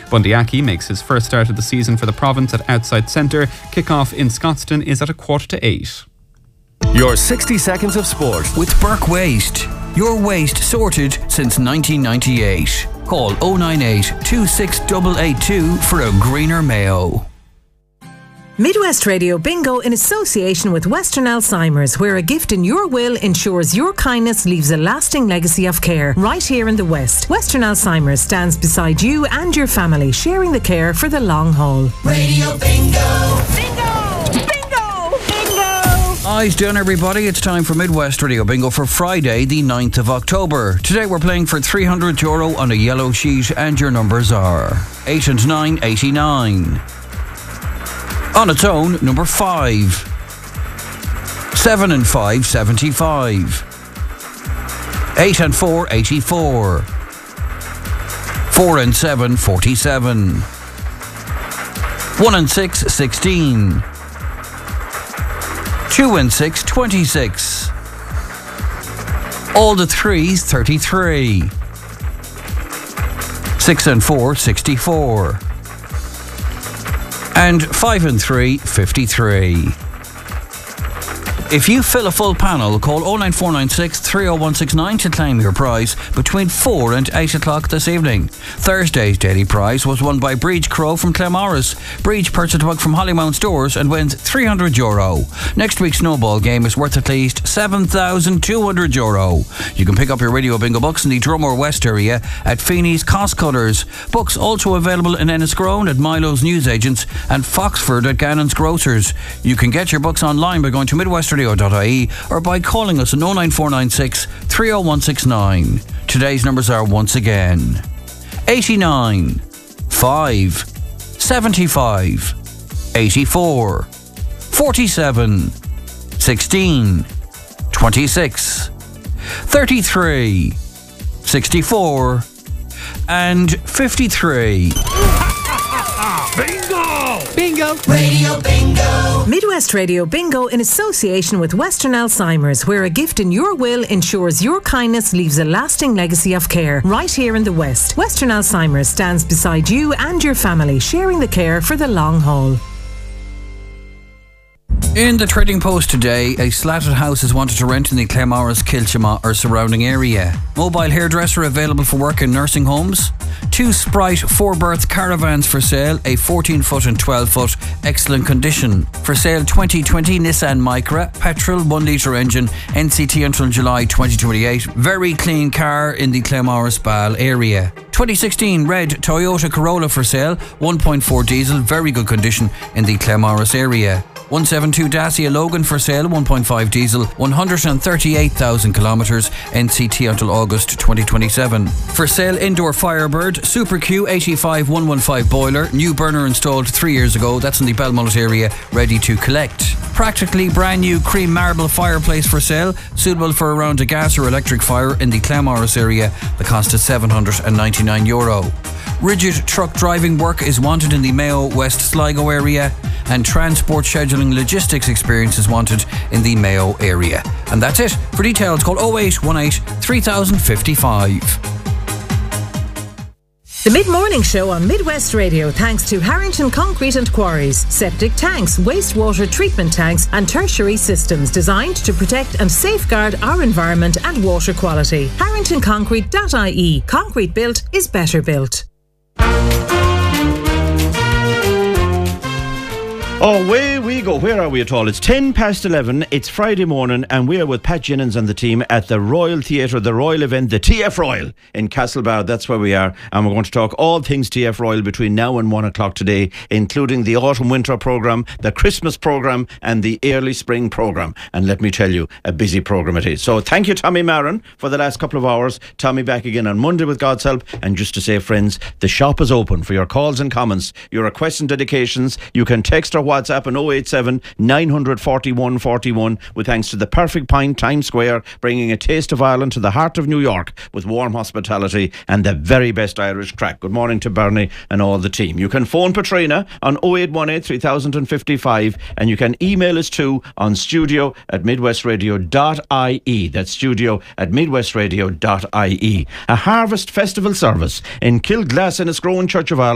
Bundyaki makes his first start of the season for the province at outside centre. Kick-off in Scotstoun is at 7:45. Your 60 seconds of sport with Burke Waste. Your waste sorted since 1998. Call 098 26882 for a greener Mayo. Midwest Radio Bingo in association with Western Alzheimer's, where a gift in your will ensures your kindness leaves a lasting legacy of care right here in the West. Western Alzheimer's stands beside you and your family, sharing the care for the long haul. Radio Bingo! Bingo! Bingo! Bingo! Eyes down, everybody. It's time for Midwest Radio Bingo for Friday, the 9th of October. Today we're playing for €300 on a yellow sheet, and your numbers are 8 and 9, 89. On its own, number 5. 7 and 5, 75. 8 and 4, 84. 4 and 7, 47. 1 and 6, 16. 2 and 6, 26. All the threes, 33. 6 and 4, 64. And 5 and 3, 53. If you fill a full panel, call 09496 30169 to claim your prize between 4 and 8 o'clock this evening. Thursday's daily prize was won by Breach Crow from Claremorris. Breach purchased a mug from Hollymount Stores and wins €300. Next week's snowball game is worth at least €7,200. You can pick up your Radio Bingo books in the Drumore West area at Feeney's Cost Cutters. Books also available in Enniscrone at Milo's Newsagents and Foxford at Gannon's Grocers. You can get your books online by going to midwestradio.ie or by calling us on 09496 30169. Today's numbers are once again 89, 5, 75, 84, 47, 16, 26, 33, 64 and 53. Bingo! Bingo! Radio Bingo! Midwest Radio Bingo in association with Western Alzheimer's, where a gift in your will ensures your kindness leaves a lasting legacy of care right here in the West. Western Alzheimer's stands beside you and your family, sharing the care for the long haul. In the Trading Post today, a slatted house is wanted to rent in the Claremorris, Kilchama or surrounding area. Mobile hairdresser available for work in nursing homes. 2 Sprite 4-berth caravans for sale, a 14-foot and 12-foot, excellent condition. For sale 2020 Nissan Micra, petrol, 1 litre engine, NCT until July 2028. Very clean car in the Claremorris Ball area. 2016 red Toyota Corolla for sale, 1.4 diesel, very good condition in the Claremorris area. 172 Dacia Logan for sale, 1.5 diesel, 138,000 kilometres, NCT until August 2027. For sale indoor Firebird, Super Q 85115 boiler, new burner installed 3 years ago, that's in the Belmullet area, ready to collect. Practically brand new cream marble fireplace for sale, suitable for around a gas or electric fire in the Claremorris area. The cost is €799. Rigid truck driving work is wanted in the Mayo West Sligo area, and transport scheduling logistics experience is wanted in the Mayo area. And that's it. For details, call 0818 3055. The Mid-Morning Show on Midwest Radio, thanks to Harrington Concrete and Quarries. Septic tanks, wastewater treatment tanks and tertiary systems designed to protect and safeguard our environment and water quality. HarringtonConcrete.ie. Concrete built is better built. Away we go. Where are we at all? It's 11:10. It's Friday morning and we are with Pat Jennings and the team at the Royal Theatre, the Royal event, the TF Royal in Castlebar. That's where we are, and we're going to talk all things TF Royal between now and 1 o'clock today, including the autumn-winter programme, the Christmas programme and the early spring programme. And let me tell you, a busy programme it is. So thank you, Tommy Maron, for the last couple of hours. Tommy back again on Monday with God's help. And just to say, friends, the shop is open for your calls and comments, your requests and dedications. You can text or WhatsApp on 087 941 41 with thanks to the Perfect Pint Times Square, bringing a taste of Ireland to the heart of New York with warm hospitality and the very best Irish crack. Good morning to Bernie and all the team. You can phone Patrina on 0818 3055 and you can email us too on studio@midwestradio.ie. That's studio@midwestradio.ie. A harvest festival service in Kilglass and Enniscrone Church of Ireland